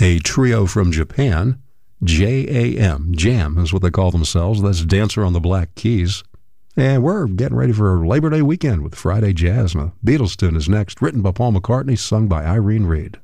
a trio from Japan, JAM. Jam is what they call themselves. That's Dancer on the Black Keys. And we're getting ready for Labor Day weekend with Friday Jazz. And a Beatles tune is next, written by Paul McCartney, sung by Irene Reid.